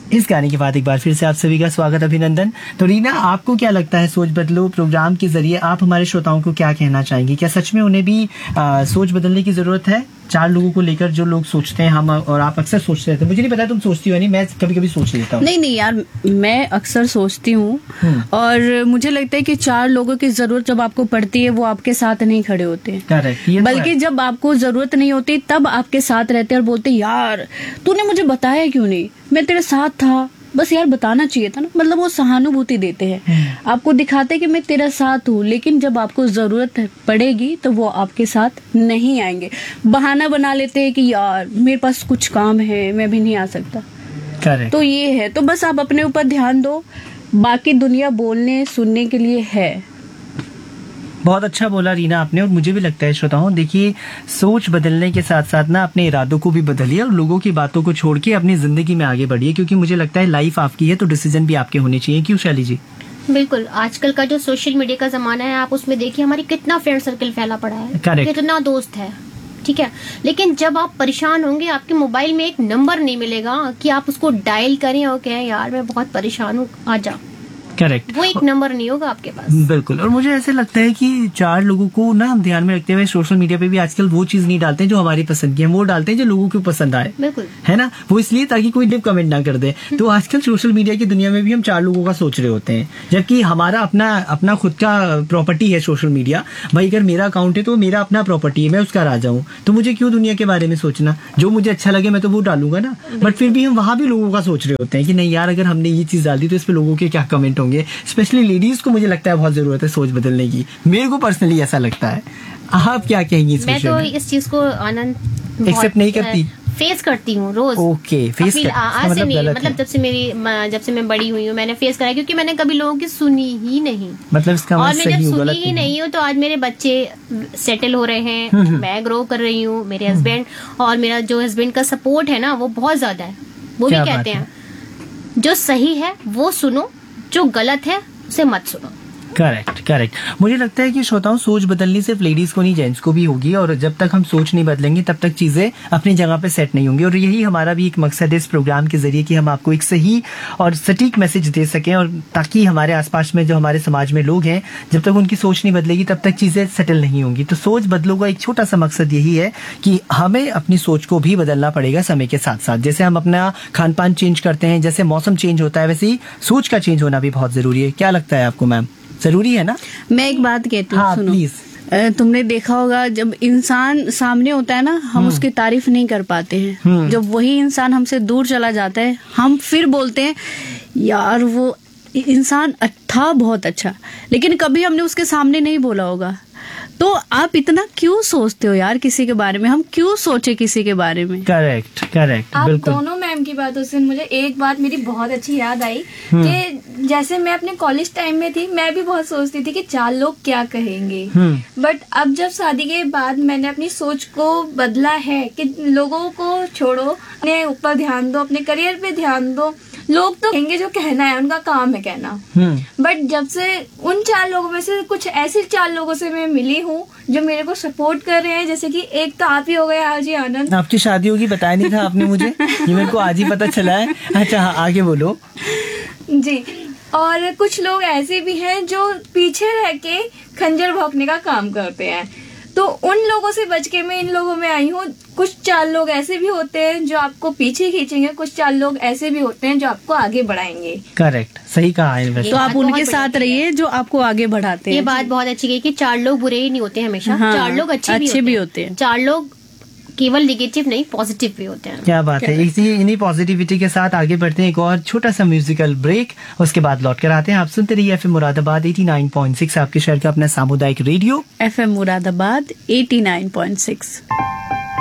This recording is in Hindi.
इस गाने के बाद एक बार फिर से आप सभी का स्वागत, अभिनंदन। तो रीना, आपको क्या लगता है सोच बदलो प्रोग्राम के जरिए आप हमारे श्रोताओं को क्या कहना चाहेंगी? क्या सच में उन्हें भी सोच बदलने की जरूरत है? 4 लोगों को लेकर जो लोग सोचते हैं, हम और आप अक्सर सोचते रहते हैं। मुझे नहीं पता तुम सोचती हो नहीं, मैं कभी कभी सोच लेता हूँ। नहीं यार, मैं अक्सर सोचती हूँ और मुझे लगता है कि 4 लोगों की जरूरत जब आपको पड़ती है वो आपके साथ नहीं खड़े होते, बल्कि जब आपको जरूरत नहीं होती तब आपके साथ रहते हैं और बोलते यार तूने मुझे बताया क्यों नहीं, मैं तेरे साथ था, बस यार बताना चाहिए था ना। मतलब वो सहानुभूति देते हैं, आपको दिखाते हैं कि मैं तेरा साथ हूँ, लेकिन जब आपको जरूरत पड़ेगी तो वो आपके साथ नहीं आएंगे। बहाना बना लेते हैं कि यार मेरे पास कुछ काम है, मैं भी नहीं आ सकता। करेक्ट। तो ये है, तो बस आप अपने ऊपर ध्यान दो, बाकी दुनिया बोलने सुनने के लिए है। बहुत अच्छा बोला रीना आपने, और मुझे भी लगता है श्रोताओं, देखिए सोच बदलने के साथ साथ ना अपने इरादों को भी बदलिए और लोगों की बातों को छोड़ के अपनी जिंदगी में आगे बढ़िए, क्योंकि मुझे लगता है लाइफ आपकी है तो डिसीजन भी आपके होने चाहिए। क्यों शैली जी? बिल्कुल, आजकल का जो सोशल मीडिया का जमाना है, आप उसमें देखिए हमारी कितना फ्रेंड सर्कल फैला पड़ा है, कितना दोस्त है, ठीक है। लेकिन जब आप परेशान होंगे, आपके मोबाइल में एक नंबर नहीं मिलेगा कि आप उसको डायल करें और कहें यार मैं बहुत परेशान हूँ, आ जा। करेक्ट। वो एक नंबर नहीं होगा आपके पास। बिल्कुल। और मुझे ऐसे लगता है कि 4 लोगों को ना हम ध्यान में रखते हुए सोशल मीडिया पे भी आजकल वो चीज नहीं डालते जो हमारी पसंद की है, वो डालते हैं जो लोगों को पसंद आए। बिल्कुल, है ना, वो इसलिए ताकि कोई डिप कमेंट ना कर दे। तो आजकल सोशल मीडिया की दुनिया में भी हम 4 लोगों का सोच रहे होते हैं, जबकि हमारा अपना खुद का प्रॉपर्टी है सोशल मीडिया। भाई अगर मेरा अकाउंट है तो मेरा अपना प्रॉपर्टी है, मैं उसका राजा हूँ, तो मुझे क्यों दुनिया के बारे में सोचना? जो मुझे अच्छा लगे मैं तो वो डालूंगा ना। बट फिर भी हम वहां भी लोगों का सोच रहे होते हैं कि नहीं यार, अगर हमने ये चीज डाल दी तो इस पे लोगों के क्या कमेंट होंगे। स्पेशली लेडीज को मुझे लगता है बहुत जरूरत है सोच बदलने की, मेरे को पर्सनली ऐसा लगता है। आप क्या कहेंगी इस विषय में? मैं तो इस चीज को आनंद एक्सेप्ट नहीं करती, फेस करती हूँ रोज। ओके, फेस आज से नहीं, मतलब जब से मैं बड़ी हुई हूँ मैंने फेस करा, क्योंकि मैंने कभी लोगों की सुनी ही नहीं। मतलब इसका और मैं जब सुनी ही नहीं हूँ तो आज मेरे बच्चे सेटल हो रहे हैं, मैं ग्रो कर रही हूँ, मेरे हस्बैंड और मेरा जो हस्बैंड का सपोर्ट है ना वो बहुत ज्यादा है। वो भी कहते हैं जो सही है वो सुनो, जो गलत है उसे मत सुनो। करेक्ट। मुझे लगता है कि श्रोताओं, सोच बदलनी सिर्फ लेडीज को नहीं, जेंट्स को भी होगी, और जब तक हम सोच नहीं बदलेंगे तब तक चीजें अपनी जगह पे सेट नहीं होंगी। और यही हमारा भी एक मकसद है इस प्रोग्राम के जरिए कि हम आपको एक सही और सटीक मैसेज दे सकें, और ताकि हमारे आसपास में जो हमारे समाज में लोग हैं, जब तक उनकी सोच नहीं बदलेगी तब तक चीजें सेटल नहीं होंगी। तो सोच बदलो का एक छोटा सा मकसद यही है कि हमें अपनी सोच को भी बदलना पड़ेगा समय के साथ साथ। जैसे हम अपना खान पान चेंज करते हैं, जैसे मौसम चेंज होता है, वैसे ही सोच का चेंज होना भी बहुत जरूरी है। क्या लगता है आपको मैम, जरूरी है ना? मैं एक बात कहती हूँ, सुनो प्लीज। तुमने देखा होगा जब इंसान सामने होता है ना, हम उसकी तारीफ नहीं कर पाते हैं। जब वही इंसान हमसे दूर चला जाता है हम फिर बोलते हैं यार वो इंसान था बहुत अच्छा, लेकिन कभी हमने उसके सामने नहीं बोला होगा। तो आप इतना क्यों सोचते हो यार किसी के बारे में? हम क्यों सोचे किसी के बारे में? करेक्ट आप बिल्कुल। दोनों मैम की बातों से मुझे एक बात मेरी बहुत अच्छी याद आई कि जैसे मैं अपने कॉलेज टाइम में थी, मैं भी बहुत सोचती थी कि 4 लोग क्या कहेंगे। बट अब जब शादी के बाद मैंने अपनी सोच को बदला है कि लोगों को छोड़ो, अपने ऊपर ध्यान दो, अपने करियर पे ध्यान दो। लोग तो कहेंगे जो कहना है, उनका काम है कहना। बट जब से उन 4 लोगों में से कुछ ऐसे 4 लोगों से मैं मिली हूँ जो मेरे को सपोर्ट कर रहे हैं, जैसे कि एक तो आप ही हो गए आज ही आनंद। आपकी शादी होगी बताया नहीं था आपने मुझे, ये मेरे को आज ही पता चला है। अच्छा हाँ, आगे बोलो जी। और कुछ लोग ऐसे भी हैं जो पीछे रह के खंजर भोंकने का काम करते हैं, तो उन लोगों से बच के मैं इन लोगों में आई हूँ। कुछ 4 लोग ऐसे भी होते हैं जो आपको पीछे खींचेंगे, कुछ 4 लोग ऐसे भी होते हैं जो आपको आगे बढ़ाएंगे। करेक्ट, सही कहा है। तो आप उनके साथ रहिए जो आपको आगे बढ़ाते हैं। ये बात बहुत अच्छी है कि 4 लोग बुरे ही नहीं होते हमेशा। हाँ, 4 लोग अच्छे भी होते हैं। 4 लोग केवल नेगेटिव नहीं, पॉजिटिव भी होते हैं। क्या बात है। इन्हीं पॉजिटिविटी के साथ आगे बढ़ते हैं, एक और छोटा सा म्यूजिकल ब्रेक, उसके बाद लौट कर आते हैं। आप सुनते रहिए FM मुरादाबाद 89.6, आपके शहर का अपना सामुदायिक रेडियो FM मुरादाबाद 89.6।